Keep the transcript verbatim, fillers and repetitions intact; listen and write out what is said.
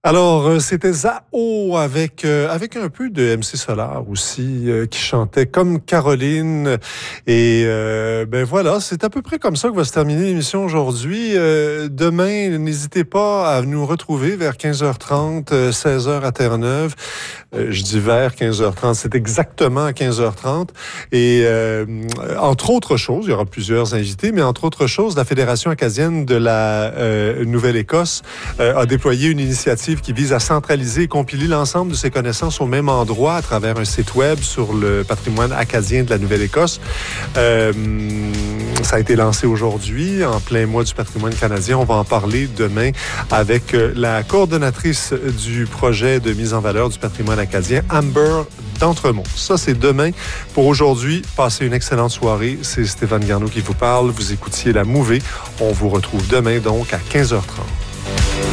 Alors, euh, c'était Zao avec euh, avec un peu de M C Solar aussi, euh, qui chantait comme Caroline. Et euh, ben voilà, c'est à peu près comme ça que va se terminer l'émission aujourd'hui. Euh, demain, n'hésitez pas à nous retrouver vers quinze heures trente, euh, seize heures à Terre-Neuve. Euh, je dis vers quinze heures trente, c'est exactement à quinze heures trente. Et euh, entre autres choses, il y aura plusieurs invités, mais entre autres choses, la Fédération acadienne de la euh, Nouvelle-Écosse euh, a déployé une initiative qui vise à centraliser et compiler l'ensemble de ses connaissances au même endroit à travers un site web sur le patrimoine acadien de la Nouvelle-Écosse. Euh, ça a été lancé aujourd'hui, en plein mois du patrimoine canadien. On va en parler demain avec la coordonnatrice du projet de mise en valeur du patrimoine acadien, Amber d'Entremont. Ça, c'est demain. Pour aujourd'hui, passez une excellente soirée. C'est Stéphane Garneau qui vous parle. Vous écoutiez La Mouvée. On vous retrouve demain, donc, à quinze heures trente.